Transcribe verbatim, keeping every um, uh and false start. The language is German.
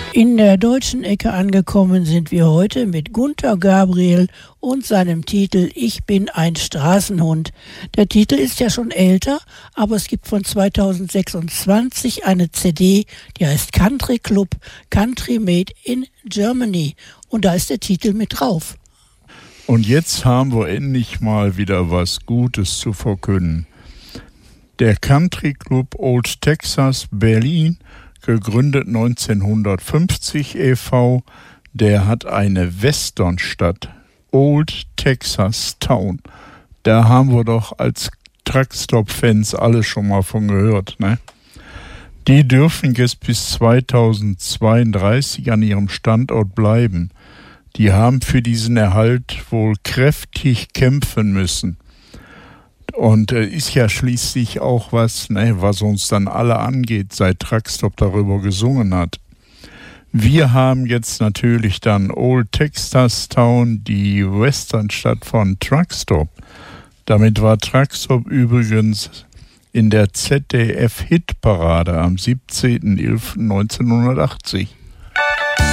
In der deutschen Ecke angekommen sind wir heute mit Gunter Gabriel und seinem Titel Ich bin ein Straßenhund. Der Titel ist ja schon älter, aber es gibt von zweitausendsechsundzwanzig eine C D, die heißt Country Club, Country Made in Germany. Und da ist der Titel mit drauf. Und jetzt haben wir endlich mal wieder was Gutes zu verkünden. Der Country Club Old Texas Berlin, gegründet neunzehnhundertfünfzig e V, der hat eine Westernstadt, Old Texas Town. Da haben wir doch als Truckstop-Fans alle schon mal von gehört, ne? Die dürfen jetzt bis zweitausendzweiunddreißig an ihrem Standort bleiben. Die haben für diesen Erhalt wohl kräftig kämpfen müssen. Und äh, ist ja schließlich auch was, ne, was uns dann alle angeht, seit Truckstop darüber gesungen hat. Wir haben jetzt natürlich dann Old Texas Town, die Westernstadt von Truckstop. Damit war Truckstop übrigens in der Z D F-Hitparade am siebzehnten elften neunzehnhundertachtzig.